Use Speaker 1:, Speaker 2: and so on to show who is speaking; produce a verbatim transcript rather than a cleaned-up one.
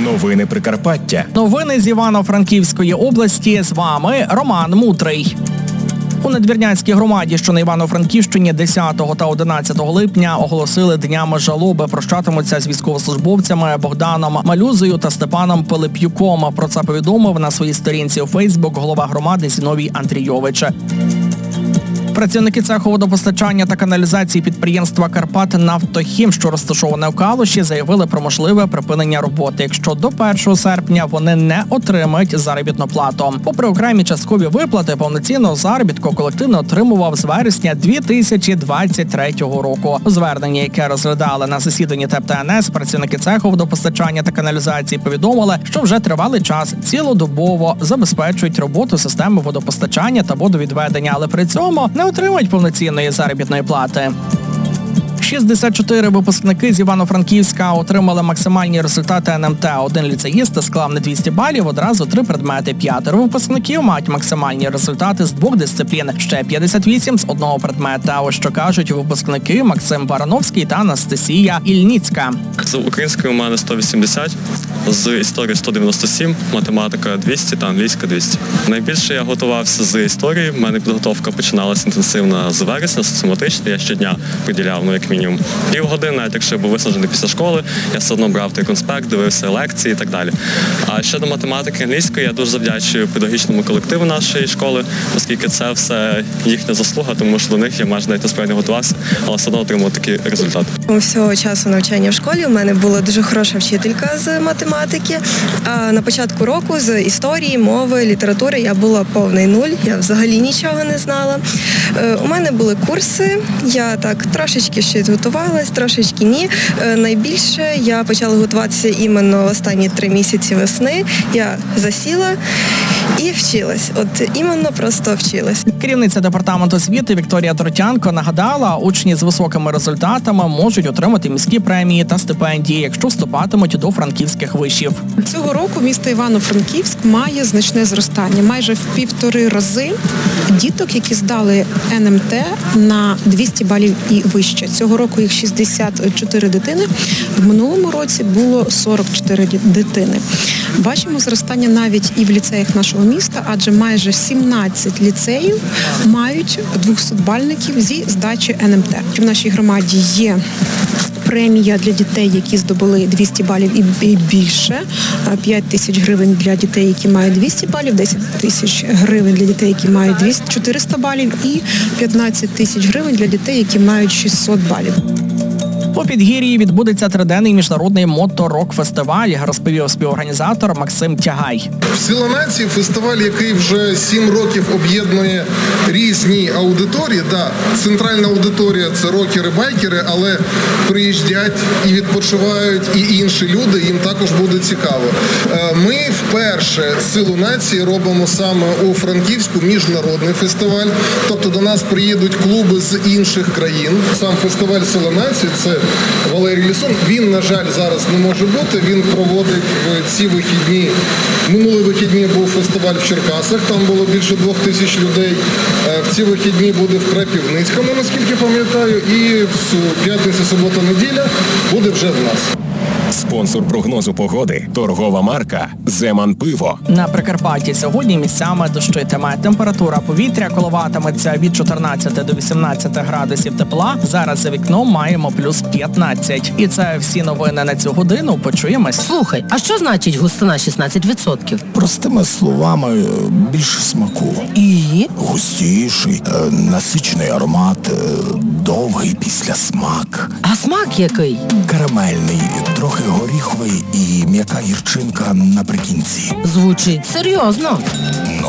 Speaker 1: Новини Прикарпаття.
Speaker 2: Новини з Івано-Франківської області. З вами Роман Мутрий. У Надвірнянській громаді, що на Івано-Франківщині, десятого та одинадцятого липня оголосили днями жалоби. Прощатимуться з військовослужбовцями Богданом Малюзою та Степаном Пилип'юком. Про це повідомив на своїй сторінці у Фейсбук голова громади Зіновій Андрійович. Працівники цеху водопостачання та каналізації підприємства «Карпатнафтохім», що розташоване у Калуші, заявили про можливе припинення роботи, якщо до першого серпня вони не отримають заробітну плату. Попри окремі часткові виплати, повноцінного заробітку колектив не отримував з вересня дві тисячі двадцять третього року. У зверненні, яке розглядали на засіданні ТЕП та ен ес, працівники цеху водопостачання та каналізації повідомили, що вже тривалий час цілодобово забезпечують роботу системи водопостачання та водовідведення, але при цьому не отримують повноцінної заробітної плати. шістдесят чотири випускники з Івано-Франківська отримали максимальні результати ен ем те. Один ліцеїст склав на двісті балів одразу три предмети. П'ятеро випускників мають максимальні результати з двох дисциплін, ще п'ятдесят вісім з одного предмета. Ось що кажуть випускники Максим Барановський та Анастасія Ільніцька.
Speaker 3: З української у мене сто вісімдесят, з історії сто дев'яносто сім, математика двісті та англійська двісті. Найбільше я готувався з історії. У мене підготовка починалася інтенсивно з вересня, систематично. Я щодня приділяв, ну, як мінімум, півгодини, навіть якщо я був виснажений після школи, я все одно брав той конспект, дивився лекції і так далі. А щодо математики англійської, я дуже завдячую педагогічному колективу нашої школи, оскільки це все їхня заслуга, тому що до них я майже навіть насправді готувався, але все одно отримав такий результат.
Speaker 4: Всього часу навчання в школі у мене була дуже хороша вчителька з математики. А на початку року з історії, мови, літератури я була повний нуль, я взагалі нічого не знала. У мене були курси, я так трошечки ще готувалась, трошечки ні. Найбільше я почала готуватися іменно останні три місяці весни. Я засіла і вчилась. От іменно просто вчилась.
Speaker 2: Керівниця департаменту освіти Вікторія Тротянко нагадала, учні з високими результатами можуть отримати міські премії та стипендії, якщо вступатимуть до франківських вишів.
Speaker 5: Цього року місто Івано-Франківськ має значне зростання. Майже в півтори рази діток, які здали ен ем те на двісті балів і вище. Цього року їх шістдесят чотири дитини. В минулому році було сорок чотири дитини. Бачимо зростання навіть і в ліцеях нашого міста, адже майже сімнадцять ліцеїв мають двохсотбальників зі здачі ен ем те. В нашій громаді є премія для дітей, які здобули двісті балів і більше, п'ять тисяч гривень для дітей, які мають двісті балів, десять тисяч гривень для дітей, які мають чотириста балів і п'ятнадцять тисяч гривень для дітей, які мають шістсот балів.
Speaker 2: У Підгір'ї відбудеться триденний міжнародний моторок-фестиваль, розповів співорганізатор Максим Тягай.
Speaker 6: Сила нації – фестиваль, який вже сім років об'єднує різні аудиторії. Да, центральна аудиторія – це рокери-байкери, але приїжджають і відпочивають і інші люди, їм також буде цікаво. Ми вперше Силу нації робимо саме у Франківську міжнародний фестиваль, тобто до нас приїдуть клуби з інших країн. Сам фестиваль Сила нації – це Валерій Лісун. Він, на жаль, зараз не може бути. Він проводить в ці вихідні. Минулі вихідні був фестиваль в Черкасах, там було більше двох тисяч людей. В ці вихідні буде в Крапівницькому, наскільки пам'ятаю, і в п'ятницю, субота, неділя буде вже в нас.
Speaker 1: Спонсор прогнозу погоди – торгова марка «Земан Пиво».
Speaker 2: На Прикарпатті сьогодні місцями дощитиме. Температура повітря коливатиметься від чотирнадцяти до вісімнадцяти градусів тепла. Зараз за вікном маємо плюс п'ятнадцять. І це всі новини на цю годину. Почуємось.
Speaker 7: Слухай, а що значить густина шістнадцять відсотків?
Speaker 8: Простими словами, більше смаку.
Speaker 7: І?
Speaker 8: Густіший, насичений аромат, довгий післясмак.
Speaker 7: А смак який?
Speaker 8: Карамельний, трохи горіховий і м'яка гірчинка наприкінці.
Speaker 7: Звучить серйозно.
Speaker 8: Ну,